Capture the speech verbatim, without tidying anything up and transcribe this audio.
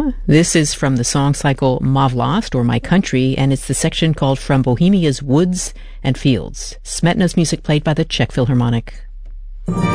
Bohemia. This is from the song cycle Mavlast, or My Country, and it's the section called From Bohemia's Woods and Fields. Smetna's music played by the Czech Philharmonic.